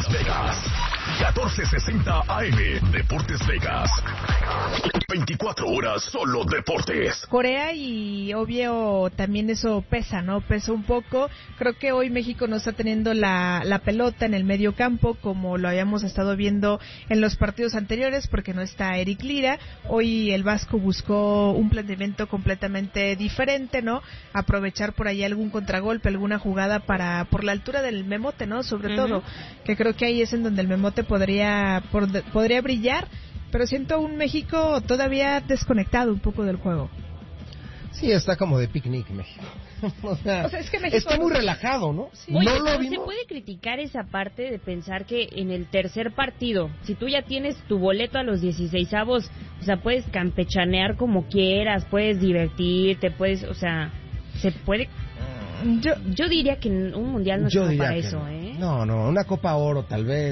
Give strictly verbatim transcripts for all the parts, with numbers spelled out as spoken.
Vegas. catorce sesenta A M. Deportes Vegas. veinticuatro horas solo deportes. Corea y obvio también eso pesa, ¿no? Pesa un poco. Creo que hoy México no está teniendo la, la pelota en el medio campo como lo habíamos estado viendo en los partidos anteriores porque no está Eric Lira. Hoy el Vasco buscó un planteamiento completamente diferente, ¿no? Aprovechar por ahí algún contragolpe, alguna jugada para por la altura del Memote, ¿no? Sobre uh-huh. todo, que creo que ahí es en donde el Memote podría por, podría brillar. Pero siento un México todavía desconectado un poco del juego. Sí, está como de picnic México. o, sea, o sea, es que México está muy relajado, ¿no? Sí. Oye, no lo pero vimos. se puede criticar esa parte de pensar que en el tercer partido, si tú ya tienes tu boleto a los dieciseisavos, o sea, puedes campechanear como quieras, puedes divertirte, puedes, o sea, se puede... Yo, yo diría que un mundial no es como para eso, no. ¿eh? No, no, una Copa Oro tal vez.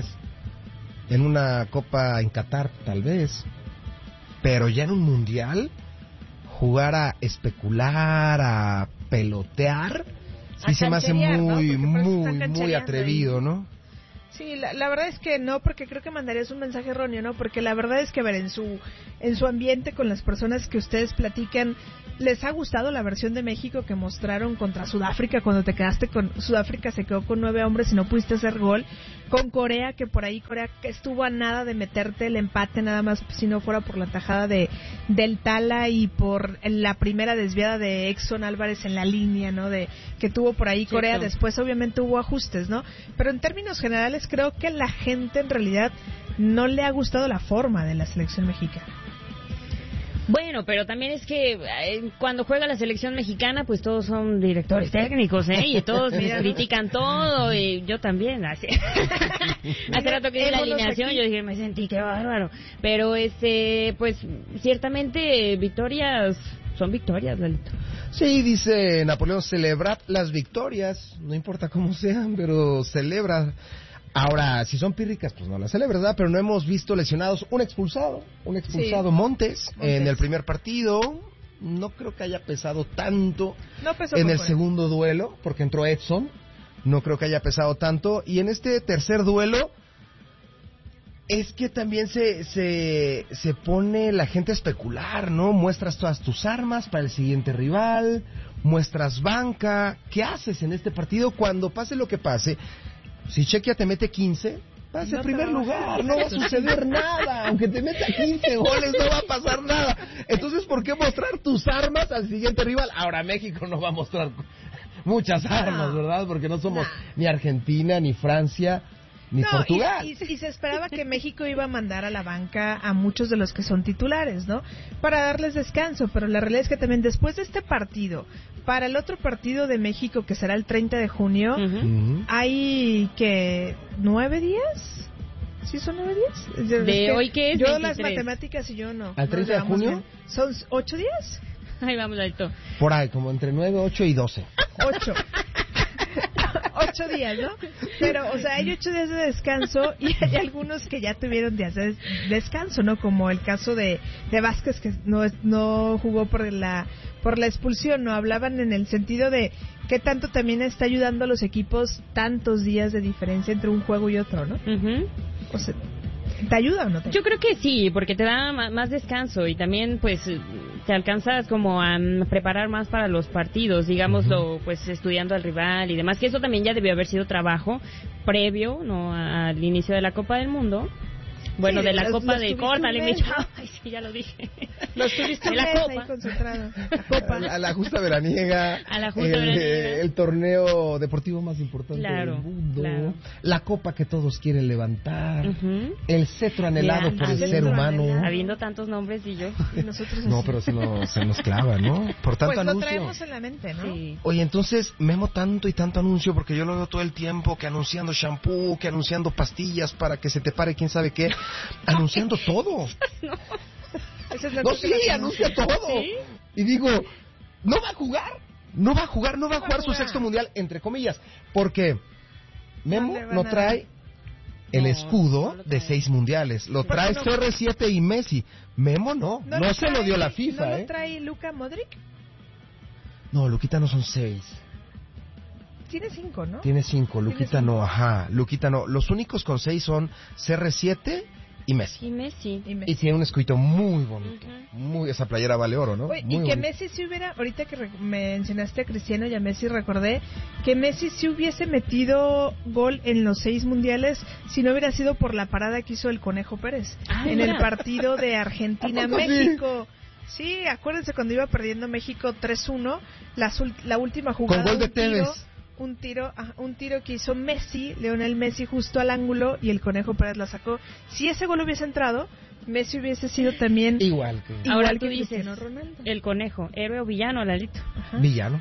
En una Copa en Qatar, tal vez. Pero ya en un mundial, jugar a especular, a pelotear, sí a se me hace muy, ¿no? muy, muy atrevido, ¿no? Sí, la, la verdad es que no, porque creo que mandarías un mensaje erróneo, ¿no? Porque la verdad es que, a ver, en su, en su ambiente, con las personas que ustedes platican, ¿les ha gustado la versión de México que mostraron contra Sudáfrica cuando te quedaste con... Sudáfrica se quedó con nueve hombres y no pudiste hacer gol? Con Corea, que por ahí Corea que estuvo a nada de meterte el empate nada más si no fuera por la tajada de del Tala y por la primera desviada de Exxon Álvarez en la línea, ¿no? De que tuvo por ahí Corea. Cierto. Después obviamente hubo ajustes, ¿no? Pero en términos generales creo que la gente en realidad no le ha gustado la forma de la selección mexicana. Bueno, pero también es que eh, cuando juega la selección mexicana, pues todos son directores técnicos, ¿eh? Y todos critican todo, y yo también. Hace, hace rato que vi la alineación, yo dije, me sentí qué bárbaro. Pero, este, pues, ciertamente, victorias son victorias, Lalito. Sí, dice Napoleón, celebrad las victorias, no importa cómo sean, pero celebra. Ahora, si son pírricas, pues no las celebra, ¿verdad? Pero no hemos visto lesionados. Un expulsado, un expulsado, sí. Montes, Montes, en el primer partido. No creo que haya pesado tanto no pesó en el él. segundo duelo, porque entró Edson. No creo que haya pesado tanto. Y en este tercer duelo, es que también se, se, se pone la gente a especular, ¿no? Muestras todas tus armas para el siguiente rival, muestras banca. ¿Qué haces en este partido cuando pase lo que pase? Si Chequia te mete quince, vas en no primer lugar, no va a suceder nada. Aunque te meta quince goles, no va a pasar nada. Entonces, ¿por qué mostrar tus armas al siguiente rival? Ahora México no va a mostrar muchas armas, ¿verdad? Porque no somos ni Argentina, ni Francia, ni no, Portugal. Y, y, y se esperaba que México iba a mandar a la banca a muchos de los que son titulares, ¿no? Para darles descanso, pero la realidad es que también después de este partido, para el otro partido de México, que será el treinta de junio, uh-huh. hay, que ¿nueve días? ¿Sí son nueve días? ¿De, ¿De hoy qué es? Yo veintitrés. Las matemáticas y yo no. ¿Al treinta de junio? Bien. ¿Son ocho días? Ahí vamos, Alto. Por ahí, como entre nueve, ocho y doce. Ocho. Ocho días, ¿no? Pero, o sea, hay ocho días de descanso y hay algunos que ya tuvieron días de descanso, ¿no? Como el caso de, de Vázquez, que no, no jugó por la por la expulsión, ¿no? Hablaban en el sentido de qué tanto también está ayudando a los equipos tantos días de diferencia entre un juego y otro, ¿no? Uh-huh. O sea, ¿te ayuda o no te ayuda? Yo creo que sí, porque te da más descanso y también, pues, te alcanzas como a preparar más para los partidos, digámoslo, uh-huh. pues, estudiando al rival y demás, que eso también ya debió haber sido trabajo previo, ¿no?, al inicio de la Copa del Mundo. Bueno, sí, de la los, Copa los de Córtale, me echaba. Ay, sí, ya lo dije. Los tuviste de la Copa. Ahí concentrado. La Copa. A la justa veraniega. A la justa el, veraniega. El torneo deportivo más importante claro, del mundo. Claro. La Copa que todos quieren levantar. Uh-huh. El cetro anhelado ya, por el ser cetro humano. Anhelado. Habiendo tantos nombres y yo. Y nosotros no, pero se nos, se nos clava, ¿no? Por tanto pues anuncio. lo traemos en la mente, ¿no? Sí. Oye, entonces, Memo, tanto y tanto anuncio, porque yo lo veo todo el tiempo, que anunciando shampoo, que anunciando pastillas para que se te pare quién sabe qué. Anunciando todo. No, Esa es la no sí, anuncia todo. ¿Sí? Y digo, no va a jugar, no va a jugar, no va a jugar su sexto mundial, entre comillas, porque Memo no trae el no, escudo no de seis mundiales, lo trae no, C R siete y Messi. Memo no, no, no se trae, lo dio la FIFA. ¿No ¿eh? lo trae Luka Modric? No, Luquita no son seis. tiene cinco, ¿no? Tiene cinco, Luquita cinco. no, ajá, Luquita no. Los únicos con seis son C R siete y Messi. Y Messi. Y Messi. Y tiene un escuito muy bonito. Ujú. Muy, esa playera vale oro, ¿no? Oye, Muy y que bonito. Messi si hubiera, ahorita que re- mencionaste a Cristiano y a Messi, recordé que Messi si hubiese metido gol en los seis mundiales si no hubiera sido por la parada que hizo el Conejo Pérez Ah, en mira. el partido de ¿A poco sí? Argentina-México. Sí, acuérdense cuando iba perdiendo México tres uno, la, sul- la última jugada. Con gol de un tiro- Tevez. Un tiro, ajá, un tiro que hizo Messi, Leonel Messi, justo al ángulo y el Conejo Pérez la sacó. Si ese gol hubiese entrado, Messi hubiese sido también Igual que igual Ahora que tú dices, Cristiano Ronaldo. el conejo, héroe o villano, Lalito. Ajá. villano.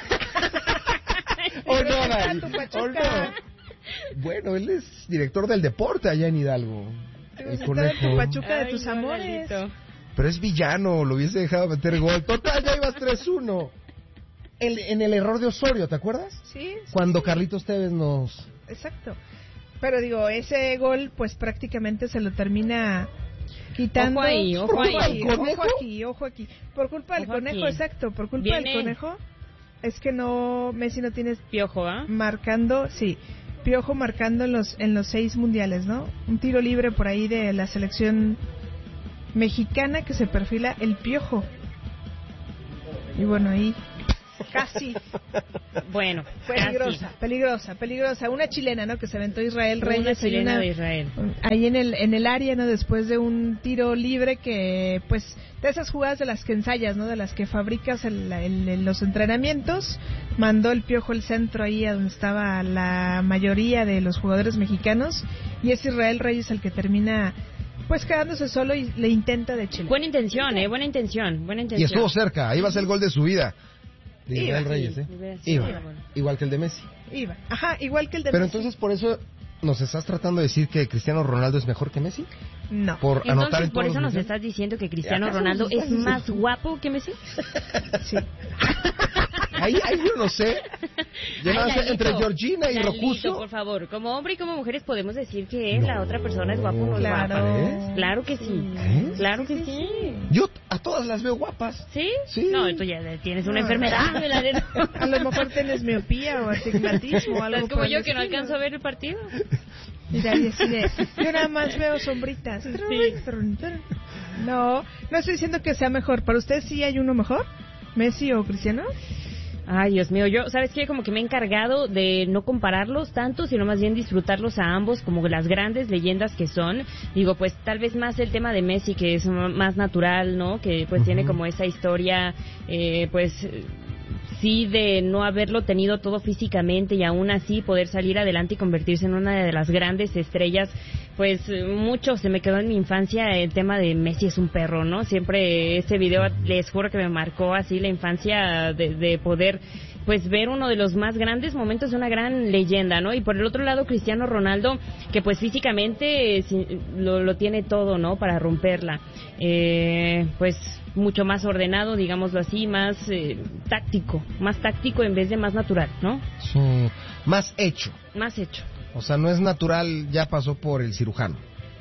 ¡Oh, no, Está Dani! tu Pachuca. ¡Oh, no! Bueno, él es director del deporte allá en Hidalgo. Te El vas a estar en tu Conejo. Pachuca de Ay, tus no, amores. Lalito. Pero es villano, lo hubiese dejado meter gol. Total, ya ibas tres uno. El, en el error de Osorio, ¿te acuerdas? Sí, sí, Cuando sí, Carlitos Tevez nos... exacto. Pero digo, ese gol pues prácticamente se lo termina quitando. Ojo ahí, ojo Ojo ahí. ojo ¿Conejo? aquí, ojo aquí. Por culpa del Ojo conejo, aquí. exacto, por culpa Viene- del conejo es que no Messi no tiene Piojo, ¿ah? marcando, sí, Piojo marcando en los en los seis mundiales, ¿no? Un tiro libre por ahí de la selección mexicana que se perfila el Piojo. Y bueno, ahí casi Bueno, peligrosa, peligrosa, peligrosa. Una chilena, ¿no? Que se aventó Israel casi. Una Reyes. hay chilena una- de Israel. Ahí en el en el área, ¿no? Después de un tiro libre que, pues, de esas jugadas de las que ensayas, ¿no? De las que fabricas en, la- en- en los entrenamientos, mandó el Piojo el centro ahí a donde estaba la mayoría de los jugadores mexicanos y es Israel Reyes el que termina, pues, quedándose solo y le intenta de Chile. Buena intención, ¿eh? Buena intención, buena Y intención. estuvo cerca, ahí va a ser el gol de su vida. De Iba, Israel Reyes, ¿eh? sí, hubiera sido Iba, bueno. igual que el de Messi. Iba. Ajá, igual que el de Pero Messi. entonces por eso nos estás tratando de decir que Cristiano Ronaldo es mejor que Messi. No. Por anotar Entonces, en por todos eso los nos mundiales. estás diciendo que Cristiano ¿Acaso Ronaldo nos es estás más diciendo? guapo que Messi. Sí. Ahí, ahí yo no sé. Yo Ay, no sé, Lalito, entre Georgina y Lalito, Rocuso. por favor, como hombre y como mujeres podemos decir que No, la otra persona es guapo o no es claro. guapa. ¿Eh? Claro que sí. ¿Eh? Claro que sí. Yo a todas las veo guapas. ¿Sí? Sí. No, tú ya tienes una No. enfermedad, Meladero. A lo mejor tienes miopía o astigmatismo o algo Estás como por el yo que no estilo. alcanzo a ver el partido. Mira, y así de, yo nada más veo sombritas. Trun, trun. No, no estoy diciendo que sea mejor. ¿Para usted sí hay uno mejor? ¿Messi o Cristiano? Ay, Dios mío, yo, ¿sabes qué? Como que me he encargado de no compararlos tanto, sino más bien disfrutarlos a ambos como las grandes leyendas que son. Digo, pues tal vez más el tema de Messi, que es m- más natural, ¿no? Que pues Ujú. tiene como esa historia, eh, pues eh, sí, de no haberlo tenido todo físicamente y aún así poder salir adelante y convertirse en una de las grandes estrellas. Pues eh, mucho se me quedó en mi infancia el tema de Messi es un perro, ¿no? Siempre ese video, les juro que me marcó así la infancia de, de poder pues ver uno de los más grandes momentos de una gran leyenda, ¿no? Y por el otro lado Cristiano Ronaldo, que pues físicamente eh, sí, lo, lo tiene todo, ¿no? Para romperla. Eh, pues mucho más ordenado, digámoslo así, más eh, táctico, más táctico en vez de más natural, ¿no? Sí. Más hecho. Más hecho. O sea, no es natural, ya pasó por el cirujano.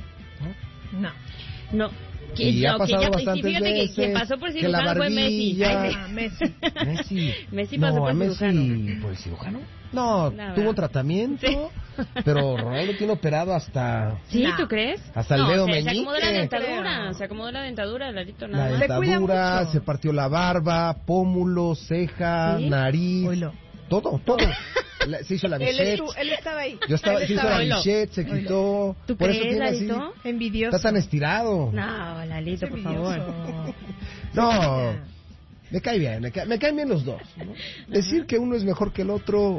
No. No. Que, Y ha no, que pasado ya- y sí, bastantes fíjate que veces, quien pasó por que cirujano la fue Messi. barbilla- Ay, sí. Ah, Messi. Messi. Messi no, pasó por a Messi cirujano. por el cirujano. No, No, tuvo ¿verdad? tratamiento, Sí. pero Ronaldo tiene operado hasta ¿Sí? No. ¿Tú crees? Hasta el no, dedo se, se meñique. acomodó la dentadura, Creo. se acomodó la dentadura, Lalito, la nada más. Se cuida dentadura, mucho. se partió la barba, pómulo, ceja, ¿Sí? nariz, Oílo. todo, todo. La- se hizo la Él, bichette. estu- él estaba ahí. Yo estaba, Él se hizo estaba la ahí. Oílo. bichette, se quitó. ¿Tú por eso crees, tiene así. Lalito? Envidioso. Está tan estirado. No, Lalito, por Envidioso. favor. No, me cae bien, me, cae- me caen bien los dos. ¿no? Decir que uno es mejor que el otro,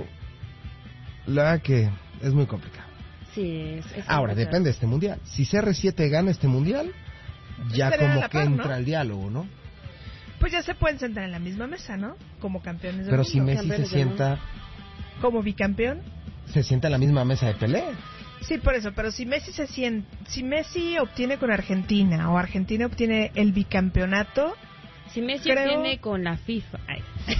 la verdad que es muy complicado. Sí, es, es Ahora, complicado. depende de este mundial. Si C R siete gana este mundial, ya Estarían a como la que par, ¿no? entra el diálogo, ¿no? Pues ya se pueden sentar en la misma mesa, ¿no? Como campeones del Pero mundo. si Messi se campeones del sienta, Como bicampeón. se sienta en la misma mesa de Pelé. Sí, por eso, pero si Messi se siente, si Messi obtiene con Argentina o Argentina obtiene el bicampeonato, Si Messi creo- tiene con la FIFA. Ay.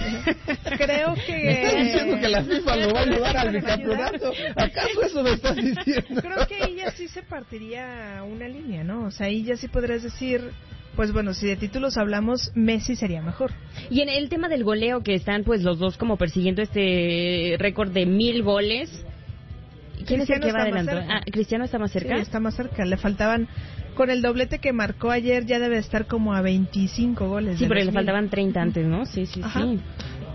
creo que ¿Me estás diciendo que la FIFA lo va a ayudar al bicampeonato? ¿Acaso eso me estás diciendo? creo que ahí ya sí se partiría una línea, ¿no? O sea, ahí ya sí podrías decir, pues bueno, si de títulos hablamos, Messi sería mejor. Y en el tema del goleo, que están pues los dos como persiguiendo este récord de mil goles, ¿quién es el que va adelante? Ah, ¿Cristiano está más cerca? Sí, está más cerca. Le faltaban, con el doblete que marcó ayer, ya debe estar como a veinticinco goles. Sí, pero le mil. faltaban treinta antes, ¿no? Sí, sí, Ajá. sí.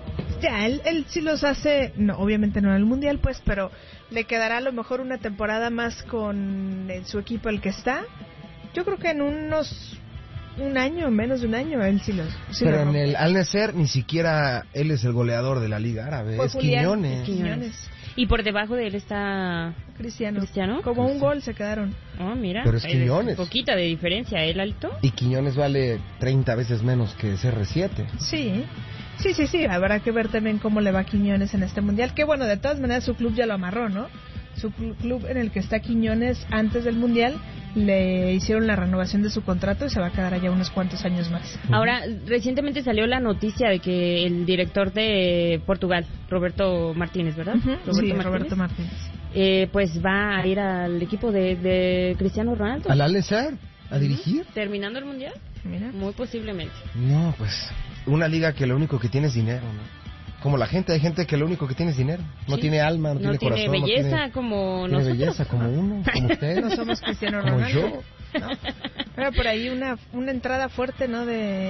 Ya, él, él sí los hace, no, obviamente no en el Mundial, pues, pero le quedará a lo mejor una temporada más con eh, su equipo el que está. Yo creo que en unos, un año, menos de un año, él sí los sí Pero los en rompe. el Al Nassr ni siquiera él es el goleador de la Liga Árabe, Fue es Julián, Quiñones. es Quiñones. Y por debajo de él está Cristiano. Cristiano. Como un gol se quedaron. Oh, mira. Pero es hay Quiñones. Poquita de diferencia, ¿el alto? Y Quiñones vale treinta veces menos que C R siete. Sí, sí, sí, sí. Habrá que ver también cómo le va a Quiñones en este Mundial. Que bueno, de todas maneras su club ya lo amarró, ¿no? Su cl- club en el que está Quiñones antes del Mundial le hicieron la renovación de su contrato y se va a quedar allá unos cuantos años más. Ahora, recientemente salió la noticia de que el director de Portugal, Roberto Martínez, ¿verdad? Ujú, Roberto sí, Martínez, Roberto Martínez. eh, pues va a ir al equipo de, de Cristiano Ronaldo. ¿Al Al Nassr? ¿A dirigir? ¿Terminando el Mundial? Mira. Muy posiblemente. No, pues una liga que lo único que tiene es dinero, ¿no? Como la gente, hay gente que lo único que tiene es dinero. No Sí. tiene alma, no, No tiene tiene corazón. belleza no tiene, como tiene nosotros. belleza como uno, como usted. No somos Cristiano como Ronaldo. yo. ¿No? Era por ahí una una entrada fuerte, ¿no?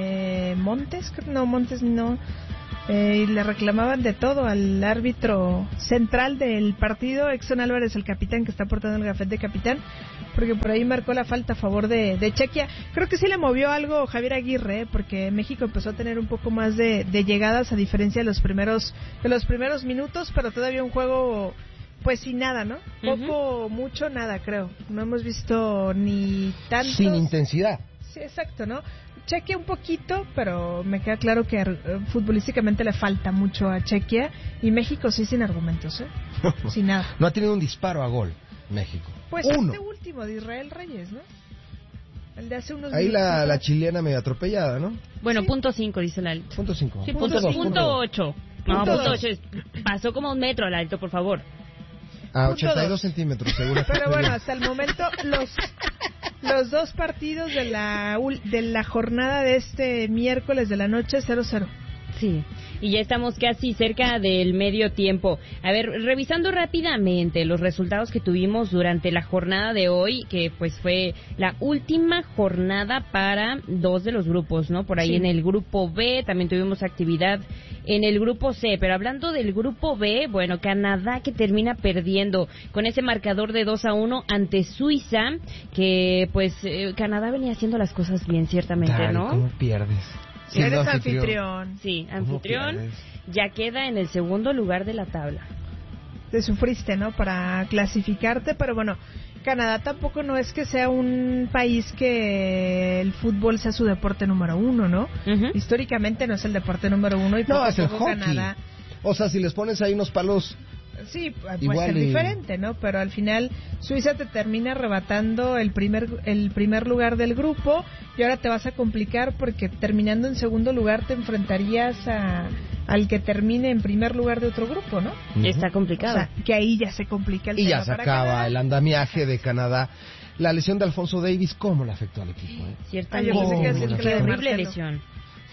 De Montes, creo- no, Montes no. Eh, y le reclamaban de todo al árbitro central del partido, Exxon Álvarez, el capitán que está portando el gafete de capitán, porque por ahí marcó la falta a favor de, de Chequia. Creo que sí le movió algo Javier Aguirre, ¿eh? Porque México empezó a tener un poco más de, de llegadas a diferencia de los primeros de los primeros minutos, pero todavía un juego pues sin nada, ¿no? Poco, mucho, nada, creo. No hemos visto ni tantos... Sin intensidad. Sí, exacto, ¿no? Chequia un poquito, pero me queda claro que eh, futbolísticamente le falta mucho a Chequia y México sí sin argumentos, ¿eh? Sin nada. No ha tenido un disparo a gol, México. Pues Uno. este último de Israel Reyes, ¿no? El de hace unos Ahí la, minutos. la chilena medio atropellada, ¿no? Bueno, Sí. punto cinco, dice el alto. Punto cinco. Sí, Punto punto, dos, punto punto ocho. No, Punto punto dos. ocho. es- Pasó como un metro al alto, por favor. A Punto ochenta y dos dos. centímetros, seguro. Pero bueno, hasta el momento los los dos partidos de la ul- de la jornada de este miércoles de la noche cero cero. Sí, y ya estamos casi cerca del medio tiempo. A ver, revisando rápidamente los resultados que tuvimos durante la jornada de hoy, que pues fue la última jornada para dos de los grupos, ¿no? Por ahí Sí. en el grupo B también tuvimos actividad en el grupo C, pero hablando del grupo B, bueno, Canadá que termina perdiendo con ese marcador de dos a uno ante Suiza, que pues eh, Canadá venía haciendo las cosas bien, ciertamente, Dale, ¿no? ¿cómo pierdes? Siendo Eres anfitrión. Sí, ¿Cómo anfitrión pierdes? ya queda en el segundo lugar de la tabla. Te sufriste, ¿no? Para clasificarte, pero bueno, Canadá tampoco no es que sea un país que el fútbol sea su deporte número uno, ¿no? Ujú. Históricamente no es el deporte número uno y No, poco a es el poco hockey. Canadá. O sea, si les pones ahí unos palos... Sí, puede Igual ser y- diferente, ¿no? Pero al final Suiza te termina arrebatando el primer el primer lugar del grupo y ahora te vas a complicar porque terminando en segundo lugar te enfrentarías a al que termine en primer lugar de otro grupo, ¿no? Está O complicado. sea, que ahí ya se complica el Y tema ya se para acaba Canadá. el andamiaje de Canadá. La lesión de Alfonso Davis, ¿cómo le afectó al equipo? eh? Ciertamente. Ah, yo pensé que ibas a Qué decir que la de horrible Marcelo. lesión.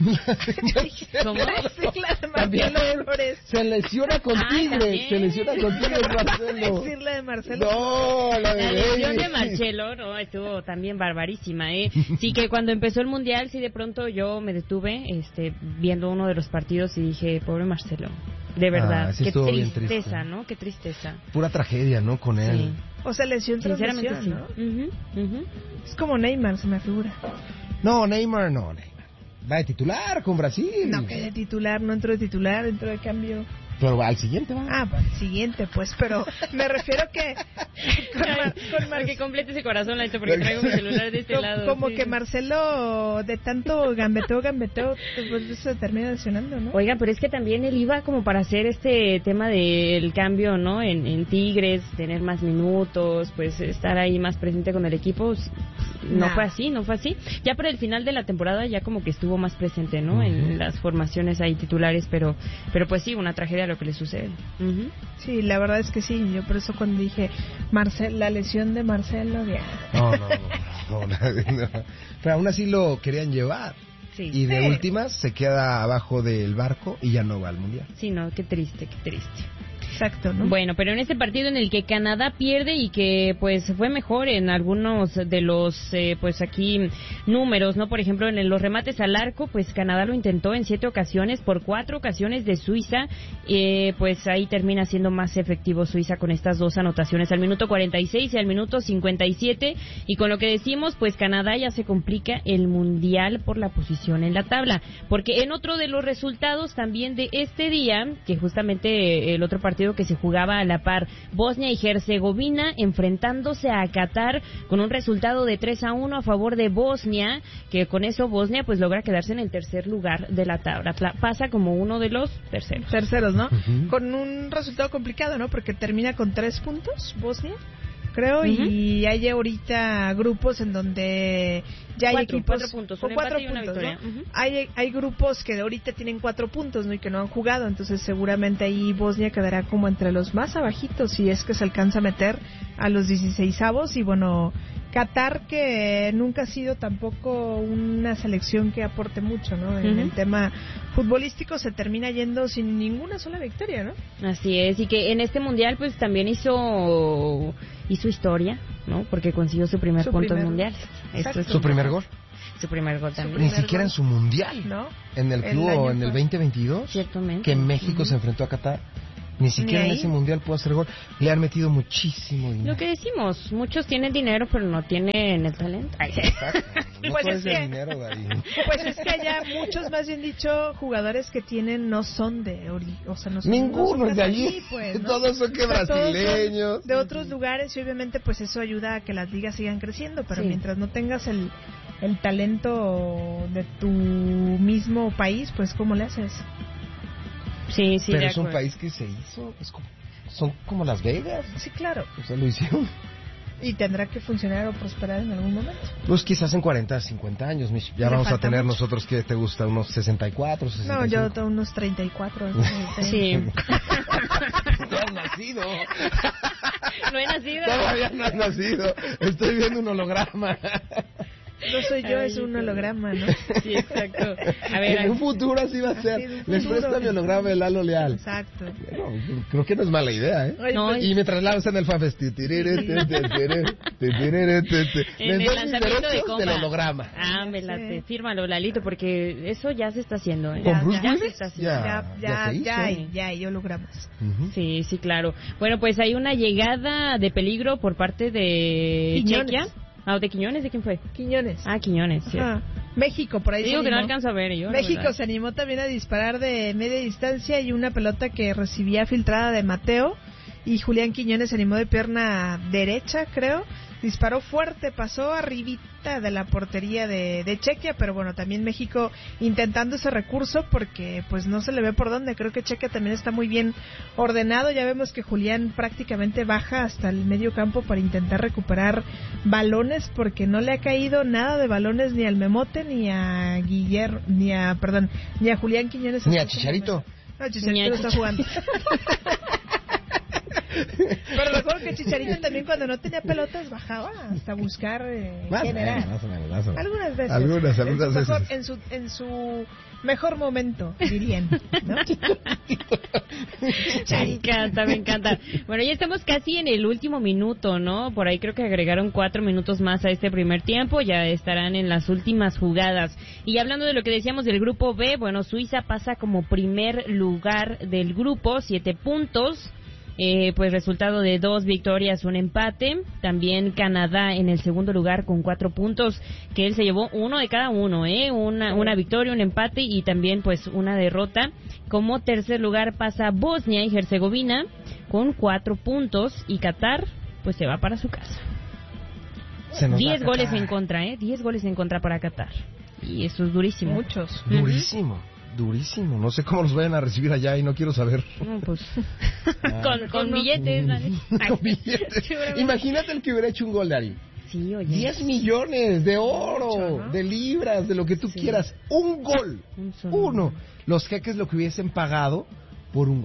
¿Cómo? Sí, la de También. Marcelo Flores. Se lesiona con Ah, Tigres, también. se lesiona con Tigres, Marcelo. Decir la de Marcelo. No, la de La lesión de Davis. Marcelo, no, estuvo también barbarísima, ¿eh? Sí, que cuando empezó el Mundial, sí, de pronto yo me detuve este, viendo uno de los partidos y dije, pobre Marcelo, de verdad, Ah, sí qué estuvo bien tristeza, triste. ¿no? Qué tristeza. Pura tragedia, ¿no? Con él. Sí. O sea, lesión tras Sinceramente lesión, sí. ¿no? Ujú, ujú. Es como Neymar, se me figura. No, Neymar, no, Neymar. Va de titular con Brasil. No, que de titular, no entró de titular, entró de cambio. Pero va al siguiente, va. Ah, para el siguiente, pues, pero me refiero que con, Mar- con Mar- Para que complete ese corazón, Laito, porque traigo mi celular de este co- lado. como sí. que Marcelo de tanto gambeteo, gambeteo, pues se termina lesionando, ¿no? Oiga, pero es que también él iba como para hacer este tema del cambio, ¿no? En, en Tigres, tener más minutos, pues estar ahí más presente con el equipo. No Nah. fue así, no fue así. Ya para el final de la temporada ya como que estuvo más presente, ¿no? En las formaciones ahí titulares, pero pero pues sí, una tragedia lo que le sucede. Ujú. Sí, la verdad es que sí, yo por eso cuando dije Marcel, la lesión de Marcelo, ya. No, no, no. no, no. Pero aún así lo querían llevar. Sí. Y de Sí. últimas se queda abajo del barco y ya no va al mundial. Sí, no, qué triste, qué triste. Exacto, ¿no? Bueno, pero en este partido en el que Canadá pierde y que pues fue mejor en algunos de los eh, pues aquí números, ¿no? Por ejemplo, en los remates al arco, pues Canadá lo intentó en siete ocasiones, por cuatro ocasiones de Suiza, eh, pues ahí termina siendo más efectivo Suiza con estas dos anotaciones al minuto cuarenta y seis y al minuto cincuenta y siete, y con lo que decimos, pues Canadá ya se complica el mundial por la posición en la tabla, porque en otro de los resultados también de este día, que justamente el otro partido que se jugaba a la par, Bosnia y Herzegovina enfrentándose a Qatar con un resultado de tres a uno a favor de Bosnia, que con eso Bosnia pues logra quedarse en el tercer lugar de la tabla, Pla- pasa como uno de los terceros. Terceros, ¿no? Ujú. Con un resultado complicado, ¿no? Porque termina con tres puntos, Bosnia, creo, Ujú. y hay ahorita grupos en donde ya hay Cuatro, equipos cuatro puntos, con un cuatro empate y una puntos, victoria. ¿no? Ujú. Hay hay grupos que de ahorita tienen cuatro puntos, ¿no? Y que no han jugado, entonces seguramente ahí Bosnia quedará como entre los más abajitos si es que se alcanza a meter a los dieciseisavos. Y bueno, Qatar, que nunca ha sido tampoco una selección que aporte mucho, ¿no? En Ujú. el tema futbolístico se termina yendo sin ninguna sola victoria, ¿no? Así es, y que en este mundial pues también hizo hizo historia, ¿no? Porque consiguió su primer Su punto primer- mundial. Exacto. Su primer gol. Su primer gol también. Ni primer siquiera gol. en su mundial. ¿No? En el El club año o en el fue. veinte veintidós. Ciertamente. Que México Ujú. se enfrentó a Qatar. Ni siquiera en ahí. ese mundial pudo hacer gol. Le han metido muchísimo dinero. Lo que decimos, muchos tienen dinero pero no tienen el talento. Ay, sí. Exacto. No Pues puede es ser que- dinero de ahí. Pues es que allá muchos, más bien dicho, jugadores que tienen no son de ori- o sea, no son, Ninguno no son es de allí. pues, ¿no? Todos son que O sea, todos son brasileños. de otros lugares, y obviamente pues eso ayuda a que las ligas sigan creciendo, pero Sí. mientras no tengas el, el talento de tu mismo país, pues ¿cómo le haces? Sí, sí, Pero de es un acuerdo. país que se hizo. Es como, son como Las Vegas. Sí, claro, O sea, lo hicieron. y tendrá que funcionar o prosperar en algún momento. Pues quizás en cuarenta, cincuenta años, Mish. Ya Le vamos a falta tener mucho. nosotros, que te gusta? Unos sesenta y cuatro, sesenta y No, cinco. yo tengo unos treinta y cuatro. Sí. No has nacido. No he nacido. Todavía no has nacido. Estoy viendo un holograma. No soy yo, Ay, es un qué- holograma, ¿no? Sí, exacto. A ver, En un futuro así va a Así, ser. en un Les futuro. presta mi holograma el Lalo Leal. Exacto. Bueno, creo que no es mala idea, ¿eh? Oye, No, pues, Y me trasladas en el FAFES. En en el lanzamiento de copa. del holograma. Ah, me la Sí. te fírmalo, Lalito, porque eso ya se está haciendo. ¿eh? ¿Con Ya, Bruce ya Willis? se está haciendo. Ya, ya, ya ya, se hizo. ya hay, ya hay hologramas. Ujú. Sí, sí, claro. Bueno, pues hay una llegada de peligro por parte de Quiñones. Chequia. Ah, ¿de Quiñones? ¿De quién fue? Quiñones. Ah, Quiñones, sí. Ajá. México, por ahí Digo se que no animó. alcanzo a ver yo. la México verdad. se animó también a disparar de media distancia, y una pelota que recibía filtrada de Mateo, y Julián Quiñones se animó de pierna derecha, creo. Disparó fuerte, pasó arribita de la portería de, de Chequia, pero bueno, también México intentando ese recurso porque pues no se le ve por dónde. Creo que Chequia también está muy bien ordenado. Ya vemos que Julián prácticamente baja hasta el medio campo para intentar recuperar balones, porque no le ha caído nada de balones ni al Memote ni a Guillermo, ni a, perdón, ni a Julián Quiñones. Ni a Chicharito. No, Chicharito Ni a no está jugando. Pero recuerdo que Chicharito también, cuando no tenía pelotas, bajaba hasta buscar eh, Más o generar. menos, más o menos, más o menos. Algunas veces. Algunas, En algunas su mejor- veces. en su, en su mejor momento, dirían, ¿no? Me encanta, me encanta. Bueno, ya estamos casi en el último minuto, ¿no? Por ahí creo que agregaron cuatro minutos más a este primer tiempo. Ya estarán en las últimas jugadas. Y hablando de lo que decíamos del grupo B, bueno, Suiza pasa como primer lugar del grupo, siete puntos. Eh, pues resultado de dos victorias, un empate. También Canadá en el segundo lugar con cuatro puntos, que él se llevó uno de cada uno, ¿eh? Una, una victoria, un empate y también pues una derrota. Como tercer lugar pasa Bosnia y Herzegovina con cuatro puntos, y Qatar pues se va para su casa. Se nos va Diez a goles Qatar. en contra, ¿eh? Diez goles en contra para Qatar. Y eso es durísimo. Muchos. Durísimo, durísimo. No sé cómo los vayan a recibir allá y no quiero saber. No, pues Ah. con, con billetes. ¿no? Ay, Con billetes. seguramente. Imagínate el que hubiera hecho un gol de Ari. Sí, oye. diez millones de oro, Mucho, ¿no? de libras, de lo que tú Sí. quieras. Un gol. Un solo Uno. gol. Los jeques lo que hubiesen pagado por un gol.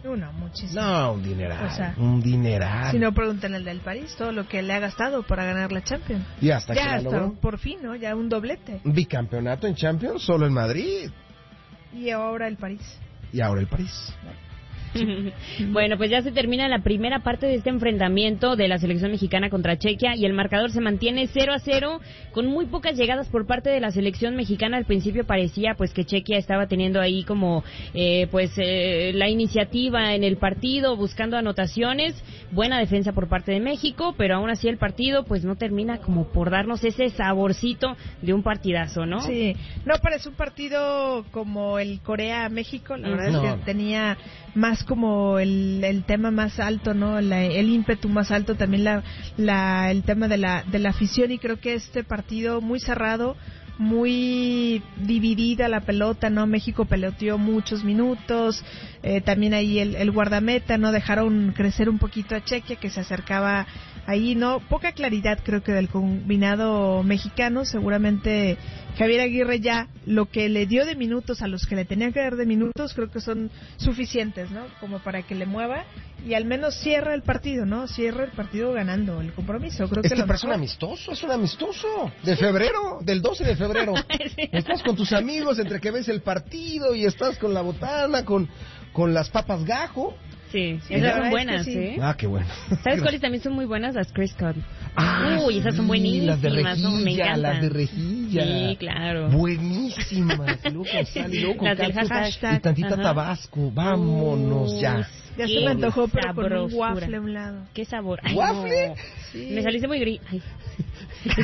Uno, muchísimo. No, un dineral. O sea, un dineral. Si no, pregúntenle al del París, todo lo que le ha gastado para ganar la Champions. Y hasta ya que la hasta, logró. por fin, ¿no? Ya un doblete. Bicampeonato en Champions, solo en Madrid. Y ahora el París. Y ahora el París. Bueno, pues ya se termina la primera parte de este enfrentamiento de la selección mexicana contra Chequia y el marcador se mantiene cero a cero con muy pocas llegadas por parte de la selección mexicana. Al principio parecía pues que Chequia estaba teniendo ahí como eh, pues eh, la iniciativa en el partido, buscando anotaciones, buena defensa por parte de México, pero aún así el partido pues no termina como por darnos ese saborcito de un partidazo, ¿no? Sí, no parece un partido como el Corea-México, la verdad No. es que tenía más como el, el tema más alto, ¿no? La, el ímpetu más alto, también la, la el tema de la de la afición, y creo que este partido muy cerrado, muy dividida la pelota, ¿no? México peloteó muchos minutos, eh, también ahí el, el guardameta, ¿no? Dejaron crecer un poquito a Chequia, que se acercaba ahí, ¿no? Poca claridad creo que del combinado mexicano. Seguramente Javier Aguirre ya lo que le dio de minutos a los que le tenía que dar de minutos creo que son suficientes, ¿no? Como para que le mueva y al menos cierre el partido, ¿no? Cierre el partido ganando el compromiso. Creo Es que que lo parece un mejor- amistoso, es un amistoso. De febrero, del doce de febrero. Estás con tus amigos entre que ves el partido y estás con la botana, con, con las papas gajo. Sí, Sí, esas la son verdad buenas, es que sí. ¿eh? Ah, qué bueno. ¿Sabes cuáles también son muy buenas? Las Chris Cut. Ah, Uy, esas son sí, buenísimas, las de ¿no? Me rejilla, encantan. las de rejilla. Sí, claro. Buenísimas. Y luego con sal, y luego con Las del catsup hashtag. y tantita Ajá. Tabasco. Vámonos ya. Ya se Qué me antojó, pero con un sabrosura. waffle a un lado. ¿Qué sabor? Ay, ¿Waffle? no. Sí. Me saliste muy gris. Ay.